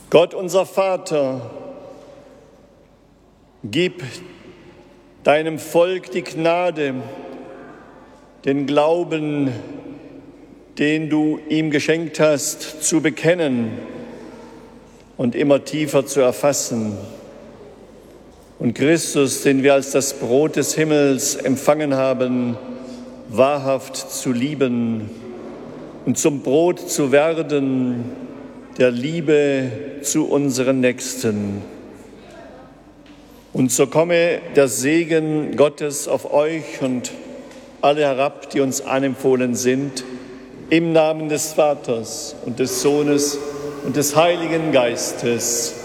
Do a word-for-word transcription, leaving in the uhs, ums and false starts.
Gott, unser Vater, gib deinem Volk die Gnade, den Glauben, den du ihm geschenkt hast, zu bekennen und immer tiefer zu erfassen. Und Christus, den wir als das Brot des Himmels empfangen haben, wahrhaft zu lieben und zum Brot zu werden der Liebe zu unseren Nächsten. Und so komme der Segen Gottes auf euch und alle herab, die uns anempfohlen sind, im Namen des Vaters und des Sohnes und des Heiligen Geistes.